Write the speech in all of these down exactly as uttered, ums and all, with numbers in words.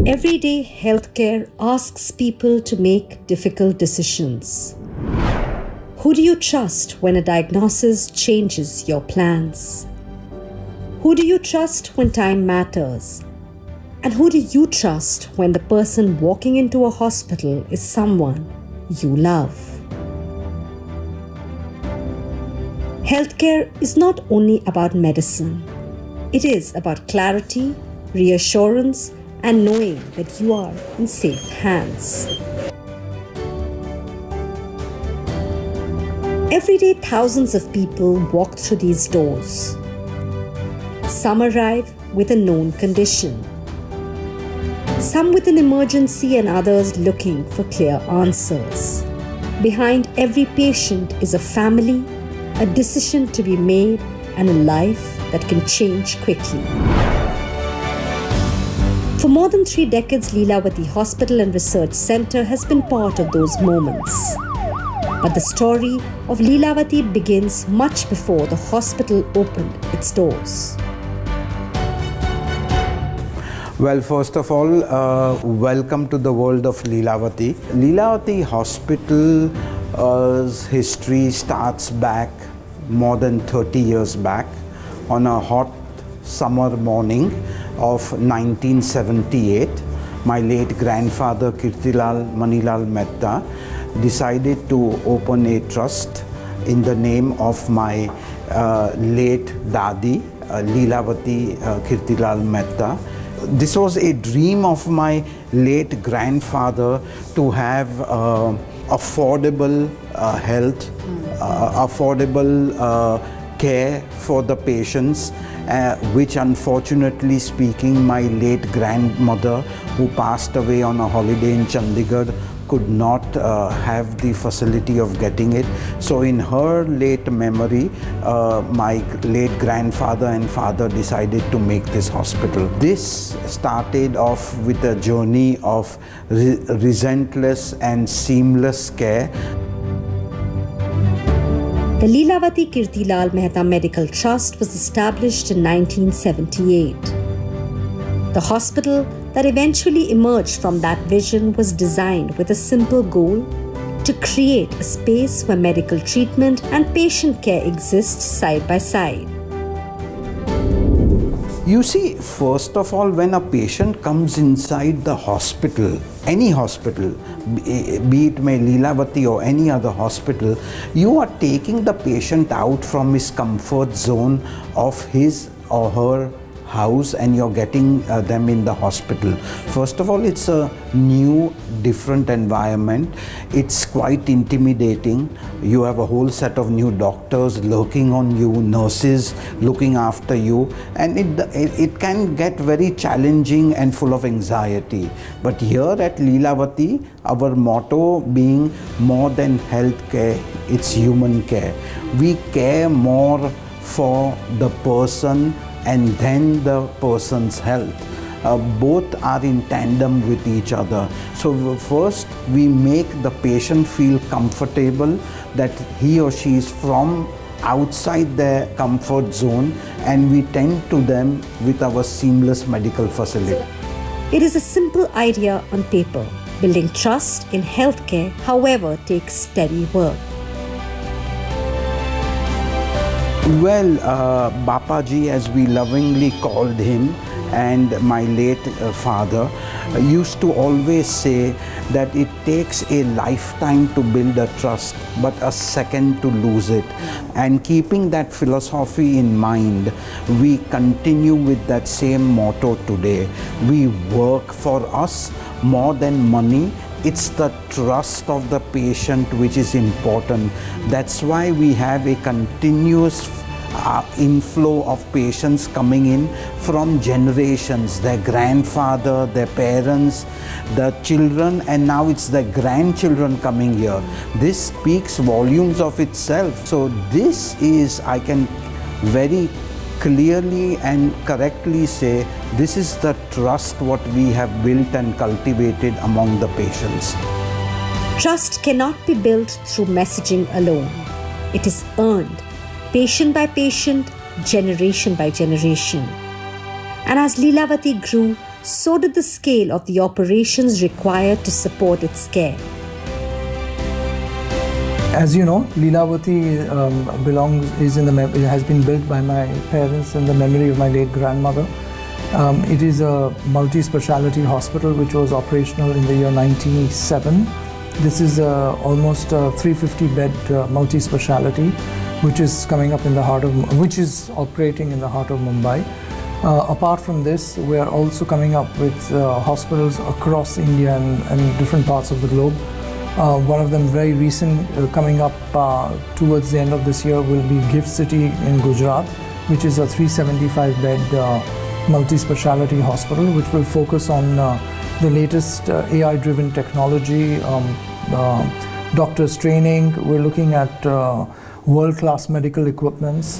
Everyday healthcare asks people to make difficult decisions. Who do you trust when a diagnosis changes your plans? Who do you trust when time matters? And who do you trust when the person walking into a hospital is someone you love? Healthcare is not only about medicine. It is about clarity, reassurance, and knowing that you are in safe hands. Every day, thousands of people walk through these doors. Some arrive with a known condition. Some with an emergency and others looking for clear answers. Behind every patient is a family, a decision to be made, and a life that can change quickly. For more than three decades, Lilavati Hospital and Research Center has been part of those moments. But the story of Lilavati begins much before the hospital opened its doors. Well, first of all, uh, welcome to the world of Lilavati. Lilavati Hospital's uh, history starts back more than thirty years back on a hot summer morning of nineteen seventy-eight. My late grandfather Kirtilal Manilal Mehta decided to open a trust in the name of my uh, late Dadi, uh, Lilavati uh, Kirtilal Mehta. This was a dream of my late grandfather to have uh, affordable uh, health, uh, affordable uh, care for the patients, uh, which unfortunately speaking, my late grandmother, who passed away on a holiday in Chandigarh, could not uh, have the facility of getting it. So in her late memory, uh, my late grandfather and father decided to make this hospital. This started off with a journey of re relentless and seamless care. The Lilavati Kirtilal Mehta Medical Trust was established in nineteen seventy-eight. The hospital that eventually emerged from that vision was designed with a simple goal: to create a space where medical treatment and patient care exist side by side. You see, first of all, when a patient comes inside the hospital, any hospital, be it may Lilavati or any other hospital, you are taking the patient out from his comfort zone of his or her house, and you're getting uh, them in the hospital. First of all, it's a new, different environment. It's quite intimidating. You have a whole set of new doctors lurking on you, nurses looking after you, and it, it, it can get very challenging and full of anxiety. But here at Lilavati, our motto being more than healthcare, it's human care. We care more for the person and then the person's health. Uh, both are in tandem with each other. So first, we make the patient feel comfortable that he or she is from outside their comfort zone, and we tend to them with our seamless medical facility. It is a simple idea on paper. Building trust in healthcare, however, takes steady work. Well, uh, Bapaji, as we lovingly called him, and my late uh, father uh, used to always say that it takes a lifetime to build a trust, but a second to lose it. And keeping that philosophy in mind, we continue with that same motto today. We work for us more than money. It's the trust of the patient which is important. That's why we have a continuous uh, inflow of patients coming in from generations, their grandfather, their parents, the children, and now it's the grandchildren coming here. This speaks volumes of itself. So this is, I can very clearly and correctly say, this is the trust what we have built and cultivated among the patients. Trust cannot be built through messaging alone. It is earned, patient by patient, generation by generation. And as Lilavati grew, so did the scale of the operations required to support its care. As you know, Lilavati um, belongs is in the it has been built by my parents in the memory of my late grandmother. Um, it is a multi-speciality hospital which was operational in the year ninety-seven. This is uh, almost a three hundred fifty bed uh, multi-speciality, which is coming up in the heart of, which is operating in the heart of Mumbai. Uh, apart from this, we are also coming up with uh, hospitals across India and, and different parts of the globe. Uh, one of them very recent, uh, coming up uh, towards the end of this year, will be Gift City in Gujarat, which is a three hundred seventy-five bed uh, multi-speciality hospital, which will focus on uh, the latest uh, A I-driven technology, um, uh, doctors training. We're looking at uh, world-class medical equipments.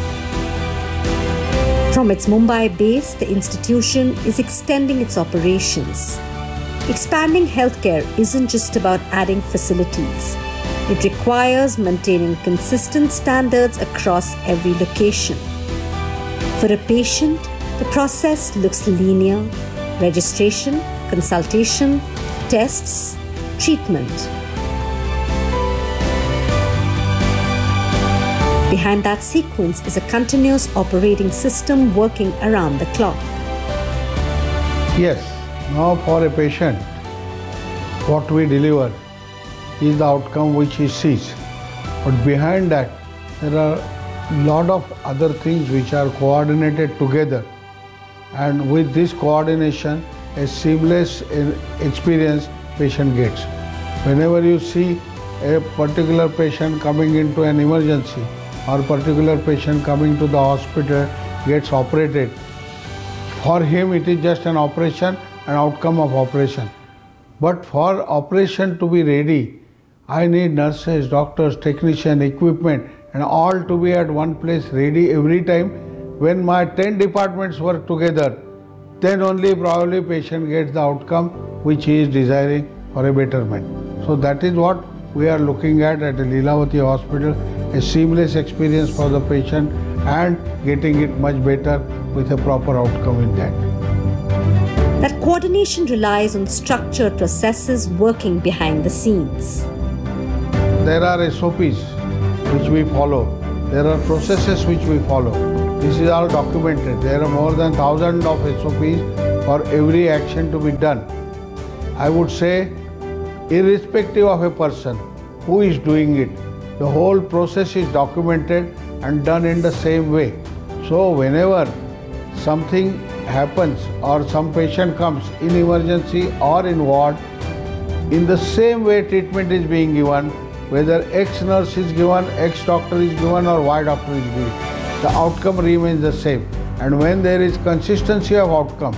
From its Mumbai base, the institution is extending its operations. Expanding healthcare isn't just about adding facilities. It requires maintaining consistent standards across every location. For a patient, the process looks linear: registration, consultation, tests, treatment. Behind that sequence is a continuous operating system working around the clock. Yes. Now for a patient, what we deliver is the outcome which he sees. But behind that, there are a lot of other things which are coordinated together. And with this coordination, a seamless experience patient gets. Whenever you see a particular patient coming into an emergency or particular patient coming to the hospital gets operated, for him it is just an operation, an outcome of operation. But for operation to be ready, I need nurses, doctors, technicians, equipment, and all to be at one place ready every time. When my ten departments work together, then only probably patient gets the outcome which he is desiring for a betterment. So that is what we are looking at at the Lilavati Hospital, a seamless experience for the patient and getting it much better with a proper outcome in that. That coordination relies on structured processes working behind the scenes. There are S O Ps which we follow. There are processes which we follow. This is all documented. There are more than thousands of S O Ps for every action to be done. I would say, irrespective of a person who is doing it, the whole process is documented and done in the same way. So whenever something happens or some patient comes in emergency or in ward, in the same way treatment is being given, whether X nurse is given, X doctor is given or Y doctor is given, the outcome remains the same. And when there is consistency of outcome,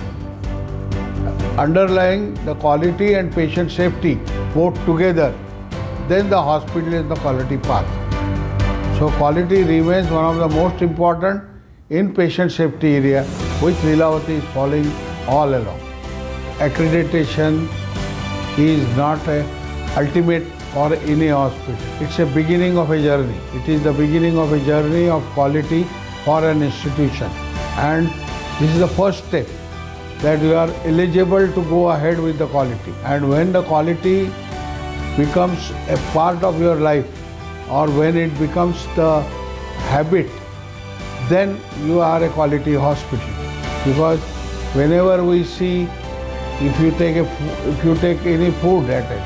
underlying the quality and patient safety both together, then the hospital is the quality path. So quality remains one of the most important in patient safety area, which Lilavati is following all along. Accreditation is not a ultimate for any hospital. It's a beginning of a journey. It is the beginning of a journey of quality for an institution. And this is the first step, that you are eligible to go ahead with the quality. And when the quality becomes a part of your life, or when it becomes the habit, then you are a quality hospital. Because whenever we see, if you take a, if you take any food item,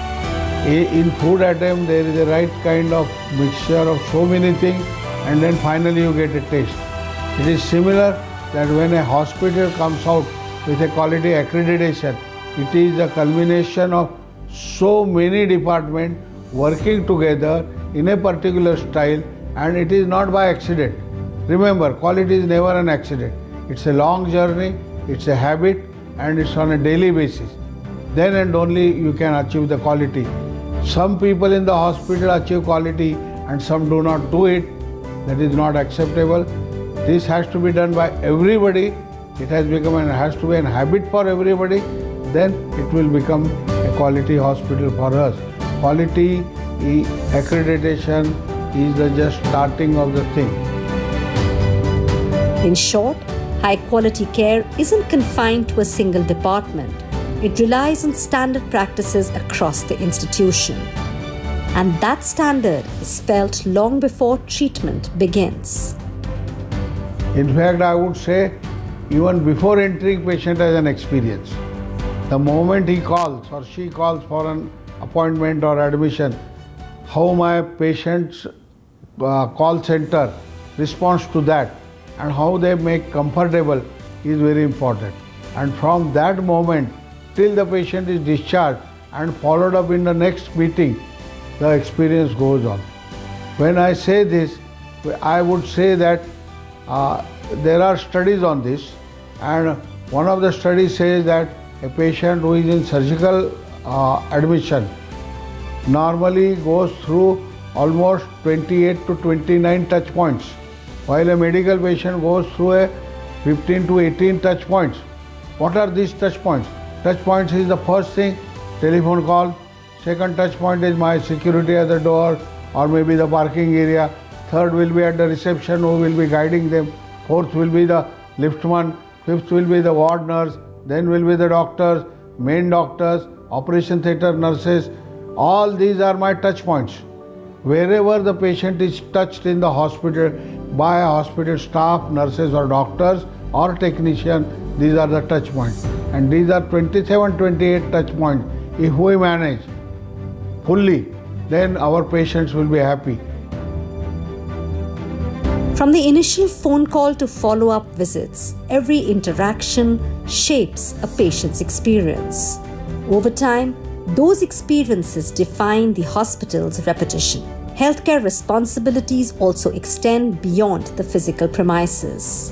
in food item there is a right kind of mixture of so many things, and then finally you get a taste. It is similar that when a hospital comes out with a quality accreditation, it is a culmination of so many departments working together in a particular style, and it is not by accident. Remember, quality is never an accident. It's a long journey, it's a habit, and it's on a daily basis. Then and only you can achieve the quality. Some people in the hospital achieve quality and some do not do it. That is not acceptable. This has to be done by everybody. It has become and has to be a habit for everybody. Then it will become a quality hospital for us. Quality accreditation is the just starting of the thing. In short, High-quality care isn't confined to a single department. It relies on standard practices across the institution. And that standard is felt long before treatment begins. In fact, I would say even before entering, patient has an experience. The moment he calls or she calls for an appointment or admission, how my patient's uh, call center responds to that and how they make comfortable is very important. And from that moment till the patient is discharged and followed up in the next meeting, the experience goes on. When I say this, I would say that uh, there are studies on this, and one of the studies says that a patient who is in surgical uh, admission normally goes through almost twenty-eight to twenty-nine touch points, while a medical patient goes through a fifteen to eighteen touch points. What are these touch points? Touch points is the first thing, telephone call. Second touch point is my security at the door or maybe the parking area. Third will be at the reception who will be guiding them. Fourth will be the liftman. Fifth will be the ward nurse. Then will be the doctors, main doctors, operation theatre nurses. All these are my touch points. Wherever the patient is touched in the hospital by a hospital staff, nurses or doctors or technician, these are the touch points. And these are twenty-seven, twenty-eight touch points. If we manage fully, then our patients will be happy. From the initial phone call to follow-up visits, every interaction shapes a patient's experience. Over time, those experiences define the hospital's reputation. Healthcare responsibilities also extend beyond the physical premises.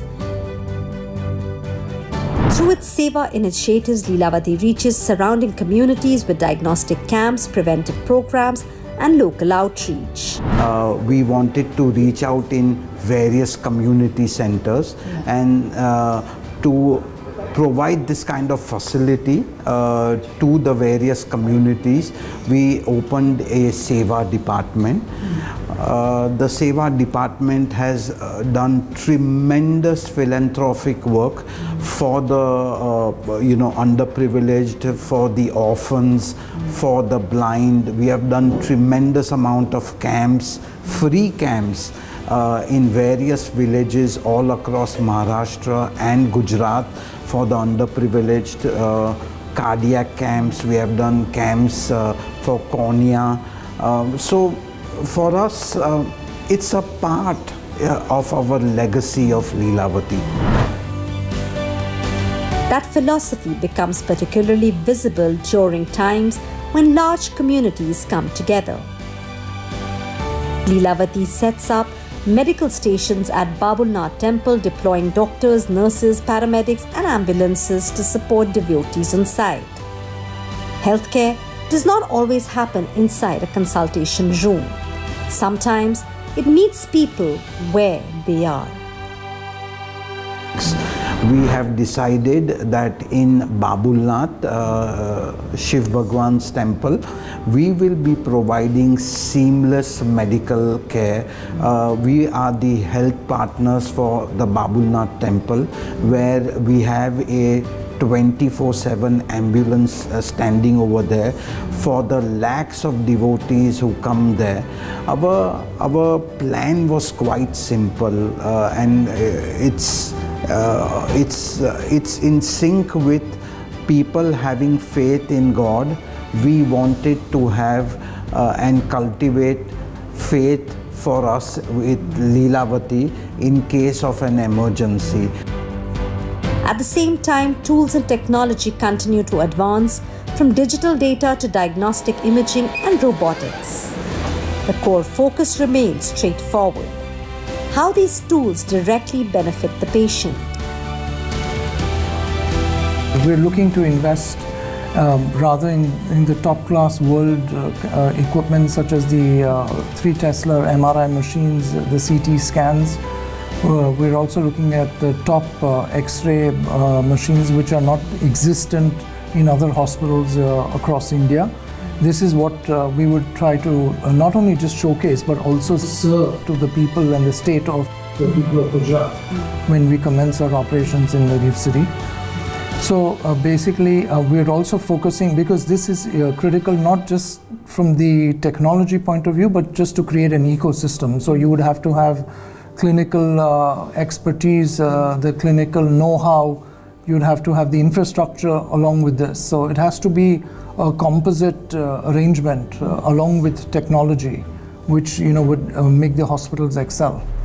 Through its Seva initiatives, Leelavati reaches surrounding communities with diagnostic camps, preventive programs, and local outreach. Uh, we wanted to reach out in various community centers and uh, to provide this kind of facility uh, to the various communities. We opened a Seva department. Uh, the Seva department has uh, done tremendous philanthropic work for the uh, you know underprivileged, for the orphans, for the blind. We have done tremendous amount of camps, free camps uh, in various villages all across Maharashtra and Gujarat for the underprivileged. Uh, cardiac camps, we have done camps uh, for cornea. Uh, so for us, uh, it's a part uh, of our legacy of Leelavati. That philosophy becomes particularly visible during times when large communities come together. Leelavati sets up medical stations at Babulnath Temple, deploying doctors, nurses, paramedics and ambulances to support devotees on site. Healthcare does not always happen inside a consultation room. Sometimes it meets people where they are. We have decided that in Babulnath, uh, Shiv Bhagwan's temple, we will be providing seamless medical care. Uh, we are the health partners for the Babulnath temple, where we have a twenty-four seven ambulance uh, standing over there for the lakhs of devotees who come there. Our, our plan was quite simple uh, and uh, it's Uh, it's, uh, it's in sync with people having faith in God. We wanted to have uh, and cultivate faith for us with Leelavati in case of an emergency. At the same time, tools and technology continue to advance, from digital data to diagnostic imaging and robotics. The core focus remains straightforward: how these tools directly benefit the patient. We're looking to invest um, rather in, in the top-class world uh, uh, equipment such as the uh, three Tesla M R I machines, the C T scans. Uh, we're also looking at the top uh, X-ray uh, machines which are not existent in other hospitals uh, across India. This is what uh, we would try to uh, not only just showcase but also serve to the people and the state of the people of Gujarat, when we commence our operations in the GIFT City. So uh, basically, uh, we're also focusing, because this is uh, critical not just from the technology point of view, but just to create an ecosystem. So you would have to have clinical uh, expertise, uh, the clinical know-how. You'd have to have the infrastructure along with this. So it has to be a composite uh, arrangement uh, along with technology, which you know would uh, make the hospitals excel.